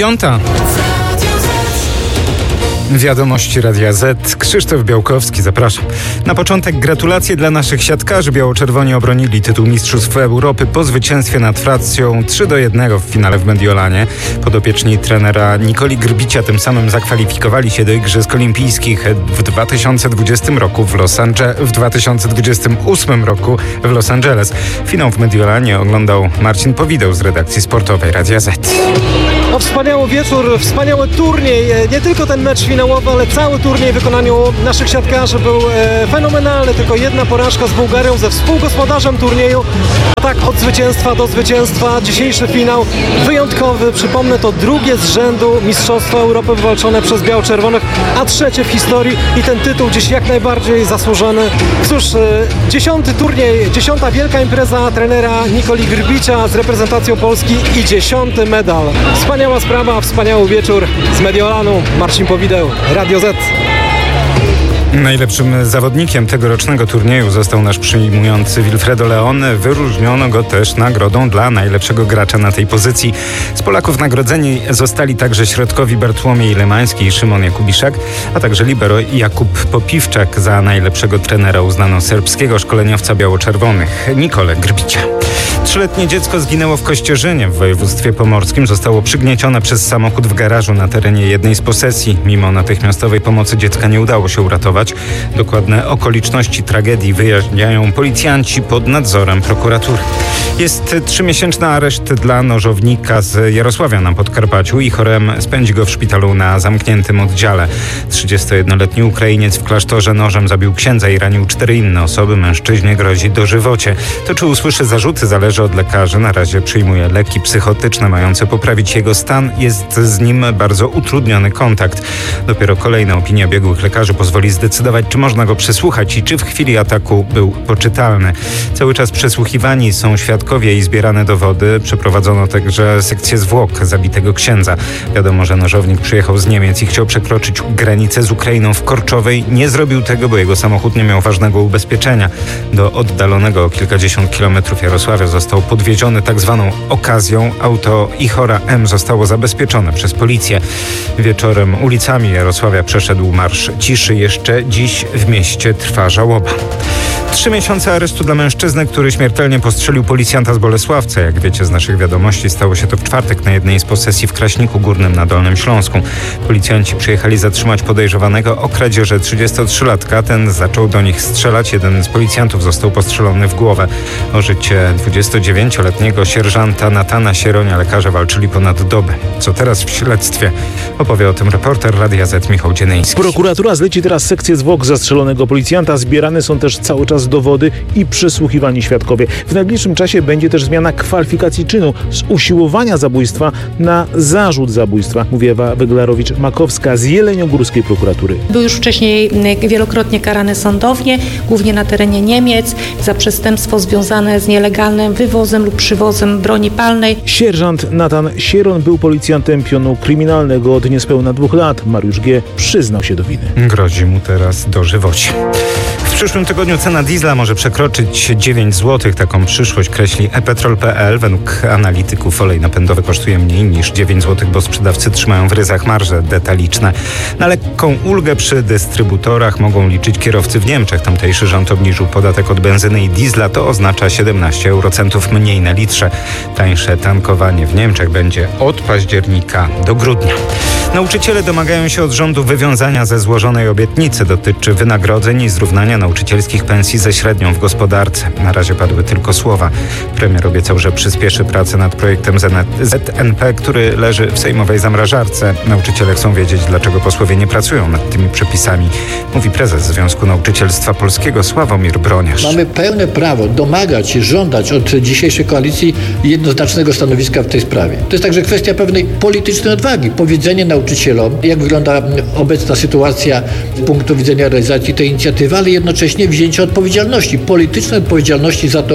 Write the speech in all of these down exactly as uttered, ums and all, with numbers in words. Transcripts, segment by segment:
Piąta. Wiadomości Radia Z. Krzysztof Białkowski, zapraszam. Na początek gratulacje dla naszych siatkarzy. Biało-czerwoni obronili tytuł Mistrzostw Europy po zwycięstwie nad Francją trzy do jednego w finale w Mediolanie. Podopieczni trenera Nikoli Grbicia tym samym zakwalifikowali się do Igrzysk Olimpijskich w dwa tysiące dwudziestym roku w Los Angeles, w dwa tysiące dwudziestym ósmym roku w Los Angeles. Finał w Mediolanie oglądał Marcin Powideł z redakcji sportowej Radia Z. No, wspaniały wieczór, wspaniały turniej. Nie tylko ten mecz finałowy, ale cały turniej w wykonaniu naszych siatkarzy był e, fenomenalny. Tylko jedna porażka z Bułgarią, ze współgospodarzem turnieju. A tak od zwycięstwa do zwycięstwa. Dzisiejszy finał wyjątkowy. Przypomnę, to drugie z rzędu Mistrzostwa Europy wywalczone przez biało-czerwonych, a trzecie w historii i ten tytuł dziś jak najbardziej zasłużony. Cóż, e, dziesiąty turniej, dziesiąta wielka impreza trenera Nikoli Grbicia z reprezentacją Polski i dziesiąty medal. Wspaniała sprawa, wspaniały wieczór z Mediolanu. Marcin Powideł, Radio Z. Najlepszym zawodnikiem tegorocznego turnieju został nasz przyjmujący Wilfredo Leon. Wyróżniono go też nagrodą dla najlepszego gracza na tej pozycji. Z Polaków nagrodzeni zostali także środkowi Bartłomiej Lemański i Szymon Jakubiszak, a także libero Jakub Popiwczak. Za najlepszego trenera uznano serbskiego szkoleniowca biało-czerwonych Nikolę Grbicia. Trzyletnie dziecko zginęło w Kościerzynie w województwie pomorskim. Zostało przygniecione przez samochód w garażu na terenie jednej z posesji. Mimo natychmiastowej pomocy dziecka nie udało się uratować. Dokładne okoliczności tragedii wyjaśniają policjanci pod nadzorem prokuratury. Jest trzymiesięczny areszt dla nożownika z Jarosławia na Podkarpaciu i chorem spędzi go w szpitalu na zamkniętym oddziale. trzydziestojednoletni Ukrainiec w klasztorze nożem zabił księdza i ranił cztery inne osoby. Mężczyźnie grozi dożywocie. To, czy usłyszy zarzuty, zależy od lekarzy. Na razie przyjmuje leki psychotyczne mające poprawić jego stan. Jest z nim bardzo utrudniony kontakt. Dopiero kolejna opinia biegłych lekarzy pozwoli zdecydować, czy można go przesłuchać i czy w chwili ataku był poczytalny. Cały czas przesłuchiwani są świadkowie i zbierane dowody. Przeprowadzono także sekcję zwłok zabitego księdza. Wiadomo, że nożownik przyjechał z Niemiec i chciał przekroczyć granicę z Ukrainą w Korczowej. Nie zrobił tego, bo jego samochód nie miał ważnego ubezpieczenia. Do oddalonego o kilkadziesiąt kilometrów Jarosławia został podwieziony tak zwaną okazją. Auto Ichora M zostało zabezpieczone przez policję. Wieczorem ulicami Jarosławia przeszedł marsz ciszy. Jeszcze dziś w mieście trwa żałoba. Trzy miesiące aresztu dla mężczyzny, który śmiertelnie postrzelił policjanta z Bolesławca. Jak wiecie z naszych wiadomości, stało się to w czwartek na jednej z posesji w Kraśniku Górnym na Dolnym Śląsku. Policjanci przyjechali zatrzymać podejrzewanego o kradzieży trzydziestotrzylatka. Ten zaczął do nich strzelać. Jeden z policjantów został postrzelony w głowę. O życie dwudziestodziewięcioletniego sierżanta Natana Sieronia lekarze walczyli ponad dobę. Co teraz w śledztwie? Opowie o tym reporter Radia Z Michał Dzienyński. Prokuratura zleci teraz sekcję zwłok zastrzelonego policjanta. Zbierane są też cały czas dowody i przesłuchiwani świadkowie. W najbliższym czasie będzie też zmiana kwalifikacji czynu z usiłowania zabójstwa na zarzut zabójstwa, mówi Ewa Weglarowicz-Makowska z jeleniogórskiej prokuratury. Był już wcześniej wielokrotnie karany sądownie, głównie na terenie Niemiec, za przestępstwo związane z nielegalnym wywozem lub przywozem broni palnej. Sierżant Natan Sieron był policjantem pionu kryminalnego od niespełna dwóch lat. Mariusz G. przyznał się do winy. Grozi mu teraz dożywocie. W przyszłym tygodniu cena diesla może przekroczyć dziewięć złotych. Taką przyszłość kreśli e petrol kropka pe el. Według analityków olej napędowy kosztuje mniej niż dziewięć złotych, bo sprzedawcy trzymają w ryzach marże detaliczne. Na lekką ulgę przy dystrybutorach mogą liczyć kierowcy w Niemczech. Tamtejszy rząd obniżył podatek od benzyny i diesla. To oznacza siedemnaście eurocentów mniej na litrze. Tańsze tankowanie w Niemczech będzie od października do grudnia. Nauczyciele domagają się od rządu wywiązania ze złożonej obietnicy. Dotyczy wynagrodzeń i zrównania nauczycielskich pensji ze średnią w gospodarce. Na razie padły tylko słowa. Premier obiecał, że przyspieszy pracę nad projektem zet en pe, który leży w sejmowej zamrażarce. Nauczyciele chcą wiedzieć, dlaczego posłowie nie pracują nad tymi przepisami, mówi prezes Związku Nauczycielstwa Polskiego Sławomir Broniarz. Mamy pełne prawo domagać się, żądać od dzisiejszej koalicji jednoznacznego stanowiska w tej sprawie. To jest także kwestia pewnej politycznej odwagi. Powiedzenie nauczycielom, jak wygląda obecna sytuacja z punktu widzenia realizacji tej inicjatywy, ale jednocześnie wzięcie odpowiedzialności, politycznej odpowiedzialności za to,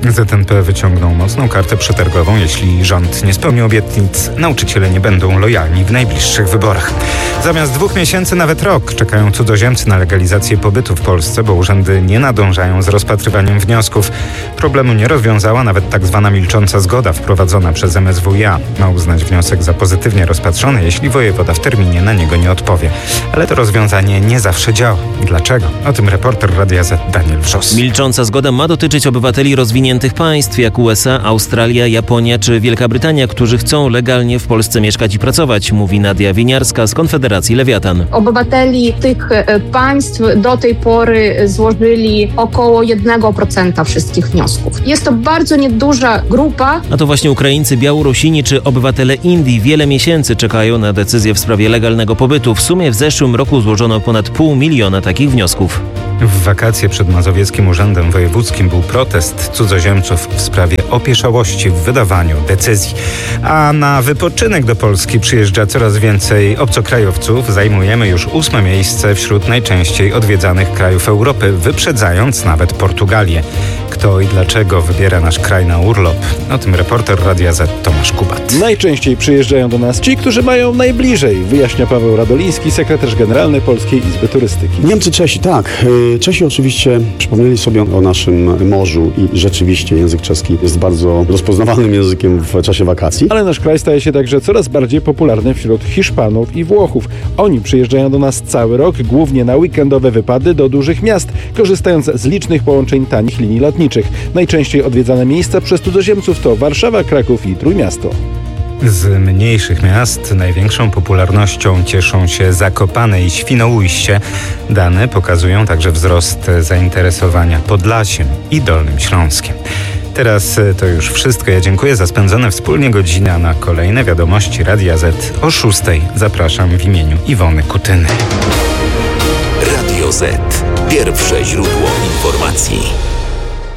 Z N P wyciągnął mocną kartę przetargową. Jeśli rząd nie spełni obietnic, nauczyciele nie będą lojalni w najbliższych wyborach. Zamiast dwóch miesięcy nawet rok czekają cudzoziemcy na legalizację pobytu w Polsce, bo urzędy nie nadążają z rozpatrywaniem wniosków. Problemu nie rozwiązała nawet tak zwana milcząca zgoda wprowadzona przez M S W iA. Ma uznać wniosek za pozytywnie rozpatrzony, jeśli wojewoda w terminie na niego nie odpowie. Ale to rozwiązanie nie zawsze działa. Dlaczego? O tym reporter Radia Z Daniel Wrzos. Milcząca zgoda ma dotyczyć obywateli rozwiniętych państw jak U S A, Australia, Japonia czy Wielka Brytania, którzy chcą legalnie w Polsce mieszkać i pracować, mówi Nadia Winiarska z Konfederacji Lewiatan. Obywateli tych państw do tej pory złożyli około jednego procenta wszystkich wniosków. Jest to bardzo nieduża grupa. A to właśnie Ukraińcy, Białorusini czy obywatele Indii wiele miesięcy czekają na decyzję w sprawie legalnego pobytu. W sumie w zeszłym roku złożono ponad pół miliona takich wniosków. W wakacje przed Mazowieckim Urzędem Wojewódzkim był protest cudzoziemców w sprawie opieszałości w wydawaniu decyzji. A na wypoczynek do Polski przyjeżdża coraz więcej obcokrajowców. Zajmujemy już ósme miejsce wśród najczęściej odwiedzanych krajów Europy, wyprzedzając nawet Portugalię. Kto i dlaczego wybiera nasz kraj na urlop? O tym reporter Radia Z Tomasz Kubat. Najczęściej przyjeżdżają do nas ci, którzy mają najbliżej, wyjaśnia Paweł Radoliński, sekretarz generalny Polskiej Izby Turystyki. Niemcy, Czesi, tak. Czesi oczywiście przypomnieli sobie o naszym morzu i rzeczywiście język czeski jest bardzo rozpoznawalnym językiem w czasie wakacji. Ale nasz kraj staje się także coraz bardziej popularny wśród Hiszpanów i Włochów. Oni przyjeżdżają do nas cały rok, głównie na weekendowe wypady do dużych miast, korzystając z licznych połączeń tanich linii lotniczych. Najczęściej odwiedzane miejsca przez cudzoziemców to Warszawa, Kraków i Trójmiasto. Z mniejszych miast największą popularnością cieszą się Zakopane i Świnoujście. Dane pokazują także wzrost zainteresowania Podlasiem i Dolnym Śląskiem. Teraz to już wszystko. Ja dziękuję za spędzone wspólnie godziny, a na kolejne wiadomości Radia Z o szóstej zapraszam w imieniu Iwony Kutyny. Radio Z. Pierwsze źródło informacji.